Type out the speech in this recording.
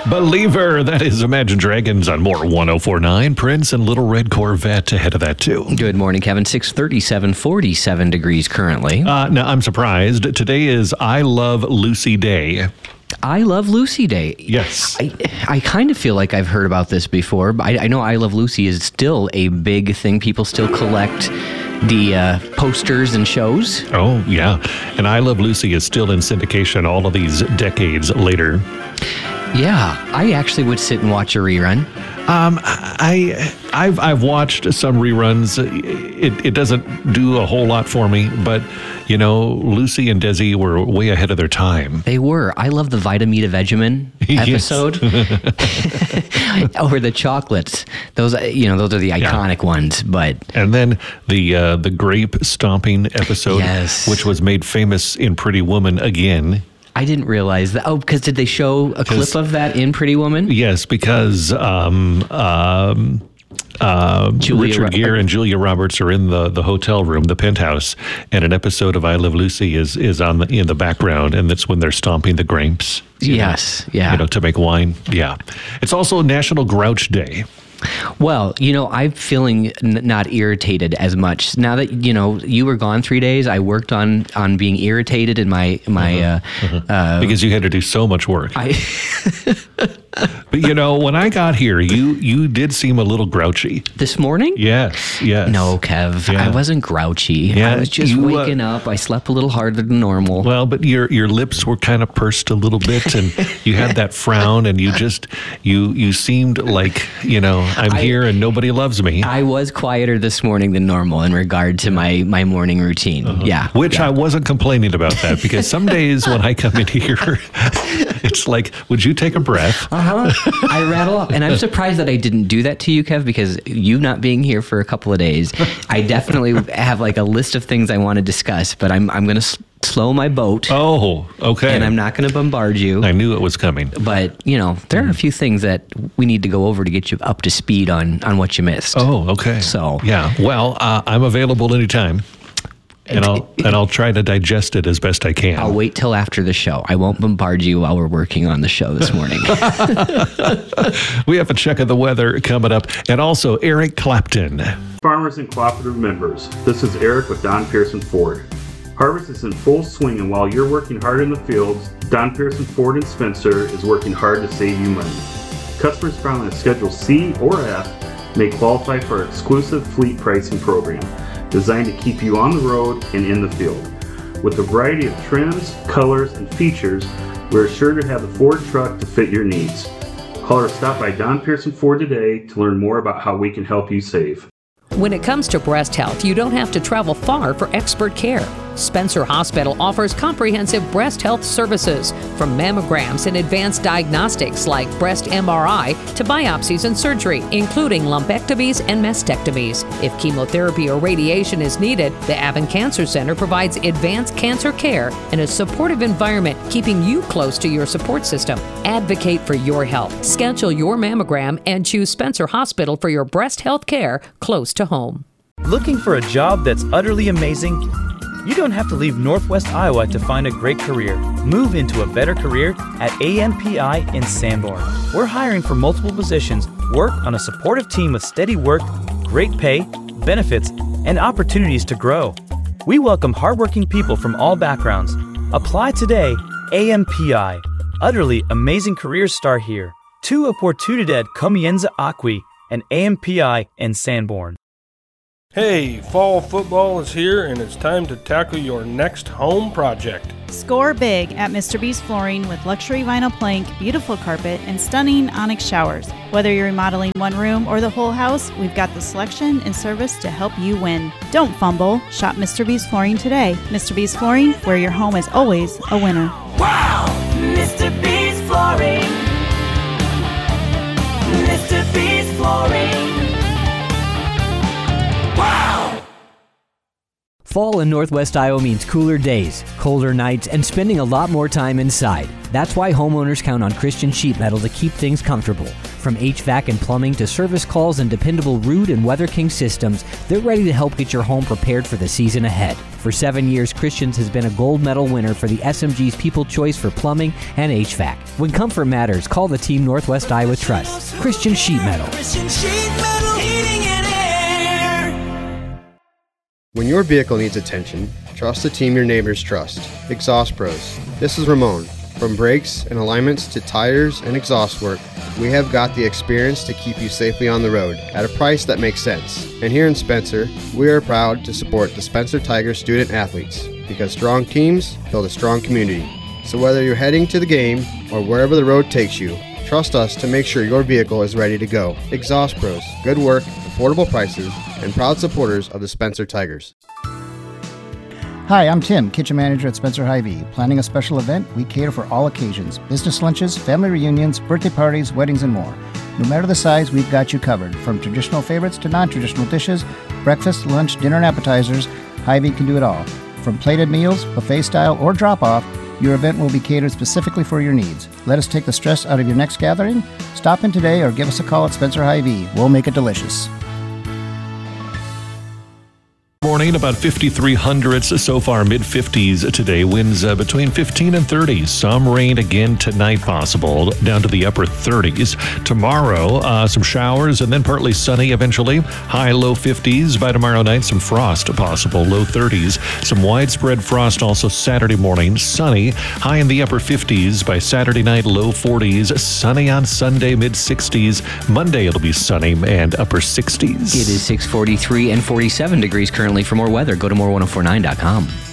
Believer, that is Imagine Dragons on more 104.9. Prince and Little Red Corvette ahead of that, too. Good morning, Kevin. 6:37, 47 degrees currently. Now, I'm surprised. Today is I Love Lucy Day. I Love Lucy Day. Yes. I kind of feel like I've heard about this before. But I know I Love Lucy is still a big thing. People still collect the posters and shows. Oh, yeah. And I Love Lucy is still in syndication all of these decades later. Yeah, I actually would sit and watch a rerun. I've watched some reruns. It doesn't do a whole lot for me, but you know, Lucy and Desi were way ahead of their time. They were. I love the Vitamita Vegemin episode. Or the chocolates. Those are the iconic ones. But and then the grape stomping episode, yes, which was made famous in Pretty Woman again. I didn't realize that. Oh, because did they show a clip of that in Pretty Woman? Yes, because Richard Gere and Julia Roberts are in the hotel room, the penthouse, and an episode of I Love Lucy is in the background, and that's when they're stomping the grapes. Yes, yeah. To make wine. Yeah. It's also National Grouch Day. Well, I'm feeling not irritated as much now that you were gone 3 days. I worked on being irritated in my because you had to do so much work. But when I got here, you did seem a little grouchy this morning. Yes. No, Kev, I wasn't grouchy. Yeah, I was just waking up. I slept a little harder than normal. Well, but your lips were kind of pursed a little bit, and you had that frown, and you seemed like I'm here and nobody loves me. I was quieter this morning than normal in regard to my morning routine. Yeah. Which I wasn't complaining about that, because some days when I come in here, it's like, would you take a breath? I rattle up. And I'm surprised that I didn't do that to you, Kev, because you not being here for a couple of days, I definitely have like a list of things I want to discuss, but I'm going to slow my boat. Oh, okay. And I'm not going to bombard you. I knew it was coming. But, there are a few things that we need to go over to get you up to speed on what you missed. Oh, okay. So, yeah. Well, I'm available anytime. And I'll try to digest it as best I can. I'll wait till after the show. I won't bombard you while we're working on the show this morning. We have a check of the weather coming up, and also Eric Clapton. Farmers and cooperative members, this is Eric with Don Pearson Ford. Harvest is in full swing, and while you're working hard in the fields, Don Pearson Ford in Spencer is working hard to save you money. Customers filing a Schedule C or F may qualify for our exclusive fleet pricing program, designed to keep you on the road and in the field. With a variety of trims, colors, and features, we're sure to have the Ford truck to fit your needs. Call or stop by Don Pearson Ford today to learn more about how we can help you save. When it comes to breast health, you don't have to travel far for expert care. Spencer Hospital offers comprehensive breast health services, from mammograms and advanced diagnostics like breast MRI to biopsies and surgery, including lumpectomies and mastectomies. If chemotherapy or radiation is needed, the Avon Cancer Center provides advanced cancer care and a supportive environment, keeping you close to your support system. Advocate for your health. Schedule your mammogram and choose Spencer Hospital for your breast health care close to home. Looking for a job that's utterly amazing? You don't have to leave Northwest Iowa to find a great career. Move into a better career at AMPI in Sanborn. We're hiring for multiple positions, work on a supportive team with steady work, great pay, benefits, and opportunities to grow. We welcome hardworking people from all backgrounds. Apply today. AMPI. Utterly amazing careers start here. Tu oportunidad comienza aquí, and AMPI in Sanborn. Hey, fall football is here, and it's time to tackle your next home project. Score big at Mr. B's Flooring with luxury vinyl plank, beautiful carpet, and stunning onyx showers. Whether you're remodeling one room or the whole house, we've got the selection and service to help you win. Don't fumble. Shop Mr. B's Flooring today. Mr. B's Flooring, where your home is always a winner. Wow! Mr. B's Flooring. Mr. B's Flooring. Wow! Fall in Northwest Iowa means cooler days, colder nights, and spending a lot more time inside. That's why homeowners count on Christian Sheet Metal to keep things comfortable. From HVAC and plumbing to service calls and dependable Root and Weather King systems, they're ready to help get your home prepared for the season ahead. For 7 years, Christians has been a gold medal winner for the SMG's People Choice for plumbing and HVAC. When comfort matters, call the team Northwest Iowa Trust. Christian Sheet Metal. Christian Sheet Metal Heating and Air. When your vehicle needs attention, trust the team your neighbors trust. Exhaust Pros. This is Ramon. From brakes and alignments to tires and exhaust work, we have got the experience to keep you safely on the road at a price that makes sense. And here in Spencer, we are proud to support the Spencer Tiger student athletes because strong teams build a strong community. So whether you're heading to the game or wherever the road takes you, trust us to make sure your vehicle is ready to go. Exhaust Pros, good work, affordable prices, and proud supporters of the Spencer Tigers. Hi, I'm Tim, kitchen manager at Spencer Hy-Vee. Planning a special event, we cater for all occasions. Business lunches, family reunions, birthday parties, weddings, and more. No matter the size, we've got you covered. From traditional favorites to non-traditional dishes, breakfast, lunch, dinner, and appetizers, Hy-Vee can do it all. From plated meals, buffet style, or drop-off, your event will be catered specifically for your needs. Let us take the stress out of your next gathering. Stop in today or give us a call at Spencer Hy-Vee. We'll make it delicious. Morning, about 53 hundredths so far, mid-50s today. Winds between 15 and 30. Some rain again tonight possible, down to the upper 30s. Tomorrow, some showers and then partly sunny eventually. High, low 50s. By tomorrow night, some frost possible, low 30s. Some widespread frost also Saturday morning. Sunny, high in the upper 50s. By Saturday night, low 40s. Sunny on Sunday, mid-60s. Monday, it'll be sunny and upper 60s. It is 6:43 and 47 degrees currently. For more weather, go to more1049.com.